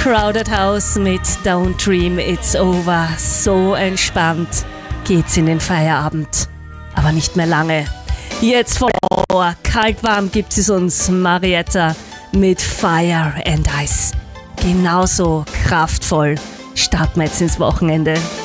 Crowded House mit Don't Dream It's Over. So entspannt geht's in den Feierabend. Aber nicht mehr lange. Jetzt voll kalt-warm gibt es uns Marietta mit Fire and Ice. Genauso kraftvoll starten wir jetzt ins Wochenende.